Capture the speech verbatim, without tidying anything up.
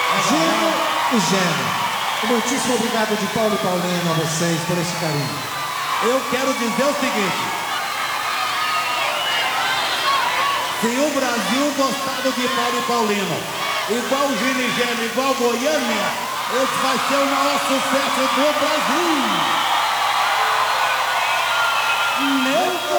Gino e Gênio. Muitíssimo obrigado de Paulo e Paulino a vocês por esse carinho. Eu quero dizer o seguinte: se o Brasil gostado de Paulo e Paulino, igual o Gino e Gênio, igual Goiânia, esse vai ser o maior sucesso do Brasil. Meu